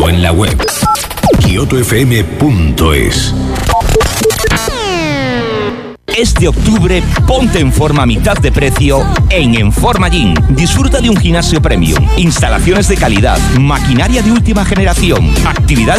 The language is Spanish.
o en la web kiotofm.es. Este octubre, ponte en forma a mitad de precio en Enforma Gym. Disfruta de un gimnasio premium, instalaciones de calidad, maquinaria de última generación, actividades